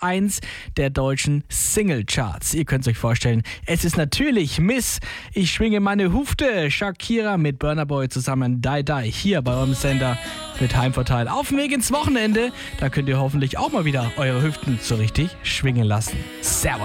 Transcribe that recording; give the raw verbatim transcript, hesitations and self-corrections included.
eins der deutschen Singlecharts. Ihr könnt es euch vorstellen, es ist natürlich Miss Ich schwinge meine Hufte, Shakira mit Burna Boy zusammen, Die Die, hier bei eurem Sender mit Heimvorteil. Auf dem Weg ins Wochenende, da könnt ihr hoffentlich auch mal wieder eure Hüften so richtig schwingen lassen. Servus.